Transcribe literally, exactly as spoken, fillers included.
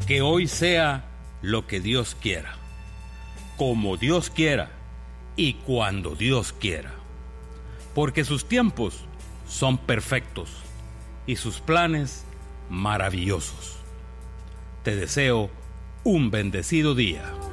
Que hoy sea lo que Dios quiera, como Dios quiera y cuando Dios quiera, porque sus tiempos son perfectos y sus planes maravillosos. Te deseo un bendecido día.